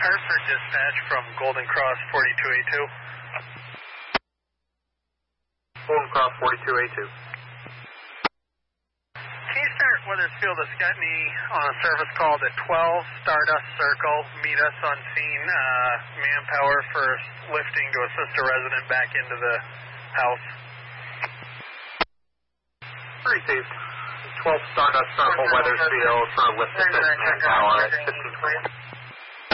Hartford dispatch from Golden Cross 4282. Golden Cross 4282. Can you start Weathersfield Escutney on a service call at 12 Stardust Circle? Meet us on scene. Manpower for lifting to assist a resident back into the house. Received. 12 Stardust Circle, Weathersfield for lift assist manpower at 1520.